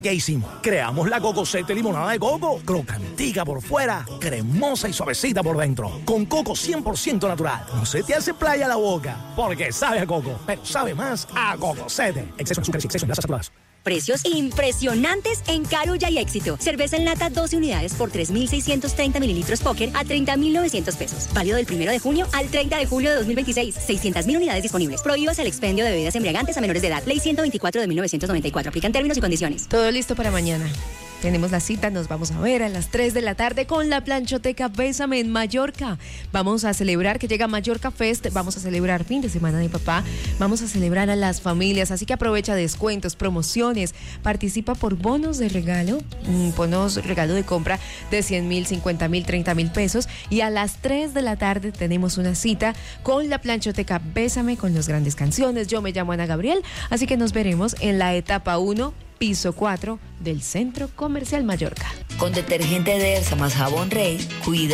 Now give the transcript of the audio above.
¿Qué hicimos? Creamos la Cocosete limonada de coco, crocantica por fuera, cremosa y suavecita por dentro, con coco 100% natural. No se te hace playa la boca, porque sabe a coco, pero sabe más a Cocosete. Exceso de azúcar y exceso de grasas saturadas. Precios impresionantes en Carulla y Éxito. Cerveza en lata 12 unidades por 3.630 mililitros Póker a 30.900 pesos. Válido del 1 de junio al 30 de julio de 2026. 600.000 unidades disponibles. Prohíbas el expendio de bebidas embriagantes a menores de edad. Ley 124 de 1994. Aplican términos y condiciones. Todo listo para mañana. Tenemos la cita, nos vamos a ver a las 3 de la tarde con la Planchoteca Bésame en Mallorca. Vamos a celebrar que llega Mallorca Fest, vamos a celebrar fin de semana de papá, vamos a celebrar a las familias, así que aprovecha descuentos, promociones, participa por bonos de regalo, bonos regalo de compra de 100,000, 50,000, 30,000 pesos, y a las 3 de la tarde tenemos una cita con la Planchoteca Bésame con las grandes canciones. Yo me llamo Ana Gabriel, así que nos veremos en la etapa 1, piso 4 del Centro Comercial Mallorca. Con detergente Dersa más jabón Rey, cuida